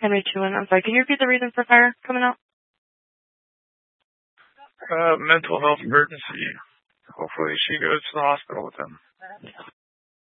Henry Chewin. I'm sorry, can you repeat the reason for fire coming out? Mental health emergency. Hopefully she goes to the hospital with him.